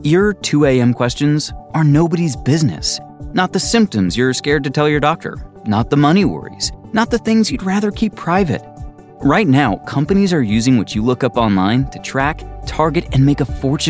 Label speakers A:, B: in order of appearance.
A: Your 2 a.m. questions are nobody's business. Not the symptoms you're scared to tell your doctor. Not the money worries. Not the things you'd rather keep private. Right now, companies are using what you look up online to track, target, and make a fortune